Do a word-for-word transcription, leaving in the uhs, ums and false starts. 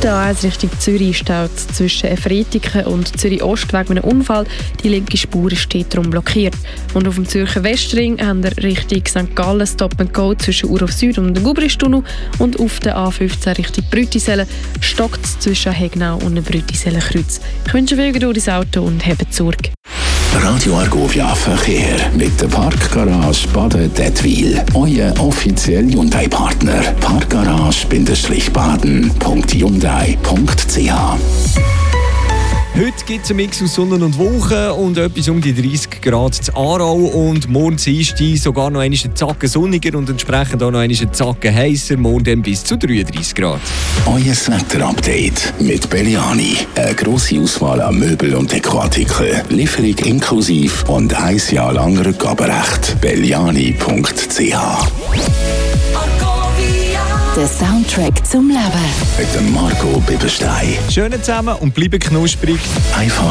der A eins Richtung Zürich staut zwischen Efretiken und Zürich-Ost wegen einem Unfall. Die linke Spur steht darum blockiert. Und auf dem Zürcher Westring haben wir Richtung Sankt Gallen Stop and Go zwischen Urhof Süd und dem Gubristunnel. Und auf der A fünfzehn Richtung Brütisellen stockt es zwischen Hegnau und dem Brütisellenkreuz. Ich wünsche viel Geduld ins Auto und habt Sorge. Radio Argovia Verkehr mit der Parkgarage Baden-Dettwil. Euer offizieller Hyundai-Partner. Parkgarage-baden punkt hyundai punkt c h. Heute gibt es einen Mix aus Sonne und Wolken und etwas um die dreißig Grad zu Aarau. Und morgen ist die sogar noch einen Zacken sonniger und entsprechend auch noch einen Zacken heißer. Morgen dann bis zu dreiunddreißig Grad. Euer Wetter-Update mit Belliani. Eine grosse Auswahl an Möbel- und Dekoartikeln. Lieferung inklusive und ein Jahr lang Rückgaberecht. belliani punkt c h. Der Soundtrack zum Leben. Mit dem Marco Bibberstein. Schön zusammen und bleiben knusprig. Einfach